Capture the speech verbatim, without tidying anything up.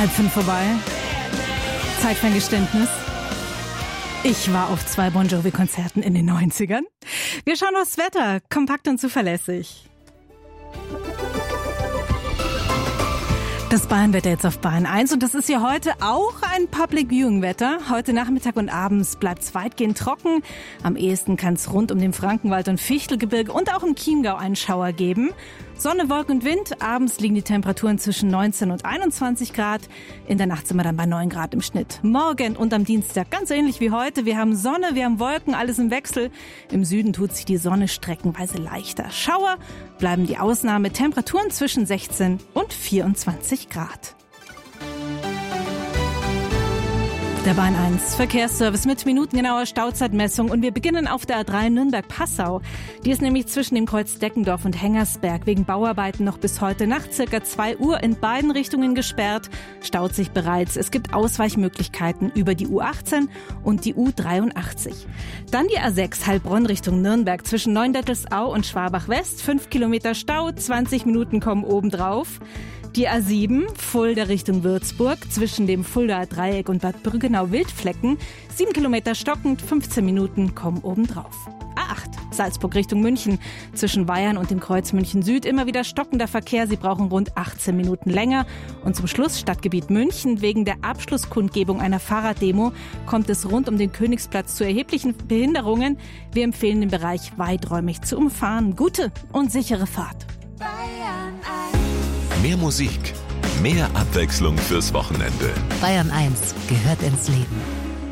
Halb fünf vorbei. Zeit für ein Geständnis. Ich war auf zwei Bon Jovi-Konzerten in den neunzigern. Wir schauen aufs Wetter, kompakt und zuverlässig. Das Bayernwetter jetzt auf Bayern eins und das ist ja heute auch ein Public Viewing Wetter. Heute Nachmittag und abends bleibt es weitgehend trocken. Am ehesten kann es rund um den Frankenwald und Fichtelgebirge und auch im Chiemgau einen Schauer geben. Sonne, Wolken und Wind. Abends liegen die Temperaturen zwischen neunzehn und einundzwanzig Grad. In der Nacht sind wir dann bei neun Grad im Schnitt. Morgen und am Dienstag ganz ähnlich wie heute. Wir haben Sonne, wir haben Wolken, alles im Wechsel. Im Süden tut sich die Sonne streckenweise leichter. Schauer bleiben die Ausnahme. Temperaturen zwischen sechzehn und vierundzwanzig Grad. Der Bahn eins Verkehrsservice mit minutengenauer Stauzeitmessung und wir beginnen auf der A drei Nürnberg-Passau. Die ist nämlich zwischen dem Kreuz Deckendorf und Hengersberg wegen Bauarbeiten noch bis heute Nacht circa zwei Uhr in beiden Richtungen gesperrt. Staut sich bereits. Es gibt Ausweichmöglichkeiten über die U achtzehn und die U dreiundachtzig. Dann die A sechs Heilbronn Richtung Nürnberg zwischen Neundettelsau und Schwabach-West. Fünf Kilometer Stau, zwanzig Minuten kommen obendrauf. Die A sieben, Fulda Richtung Würzburg, zwischen dem Fuldaer Dreieck und Bad Brüggenau-Wildflecken. Sieben Kilometer stockend, fünfzehn Minuten kommen obendrauf. A acht, Salzburg Richtung München, zwischen Weyern und dem Kreuz München Süd. Immer wieder stockender Verkehr, Sie brauchen rund achtzehn Minuten länger. Und zum Schluss Stadtgebiet München. Wegen der Abschlusskundgebung einer Fahrraddemo kommt es rund um den Königsplatz zu erheblichen Behinderungen. Wir empfehlen den Bereich weiträumig zu umfahren. Gute und sichere Fahrt. Mehr Musik, mehr Abwechslung fürs Wochenende. Bayern eins gehört ins Leben.